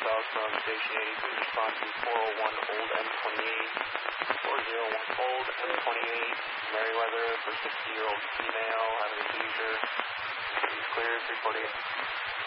south from station 82, respond to 401 Old M28, 401 Old M28, Merriweather for 60-year-old female having a seizure. Please clear, 348.